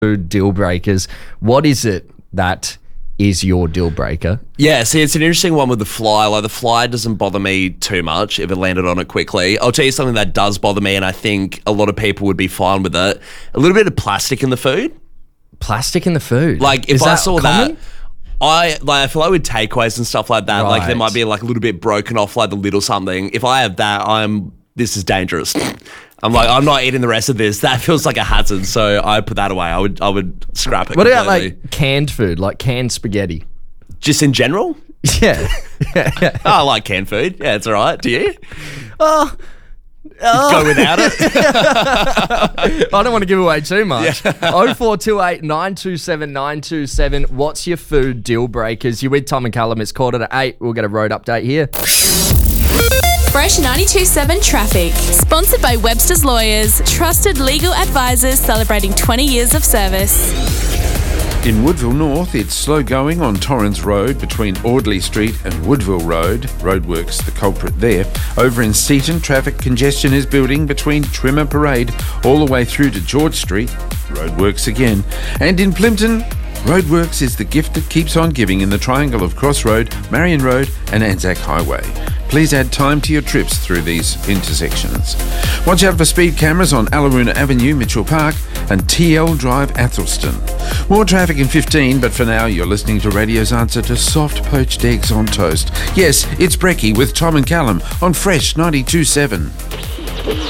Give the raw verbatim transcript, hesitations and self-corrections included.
food deal breakers. What is it that is your deal breaker? Yeah, see, it's an interesting one with the fly. Like, the fly doesn't bother me too much if it landed on it quickly. I'll tell you something that does bother me, and I think a lot of people would be fine with it. A little bit of plastic in the food. Plastic in the food? Like, if is I that saw common? that... I like I feel like with takeaways and stuff like that, like there Right. might be like a little bit broken off, like the little something. If I have that, I'm this is dangerous. I'm like, I'm not eating the rest of this. That feels like a hazard, so I put that away. I would I would scrap it. What about completely. like canned food, like canned spaghetti? Just in general? Yeah. yeah, yeah. Oh, I like canned food. Yeah, it's all right. Do you? Oh, Go without it. I don't want to give away too much. oh four two eight, nine two seven, nine two seven. What's your food deal breakers? You're with Tom and Callum. It's quarter to eight. We'll get a road update here. Fresh ninety-two point seven Traffic. Sponsored by Webster's Lawyers. Trusted legal advisors celebrating twenty years of service. In Woodville North, it's slow going on Torrens Road between Audley Street and Woodville Road. Roadworks the culprit there. Over in Seaton, traffic congestion is building between Trimmer Parade all the way through to George Street. Roadworks again. And in Plimpton, roadworks is the gift that keeps on giving in the triangle of Cross Road, Marion Road and Anzac Highway. Please add time to your trips through these intersections. Watch out for speed cameras on Alaruna Avenue, Mitchell Park and T L Drive, Athelston. More traffic in fifteen, but for now you're listening to radio's answer to soft poached eggs on toast. Yes, it's Brekkie with Tom and Callum on Fresh ninety-two point seven.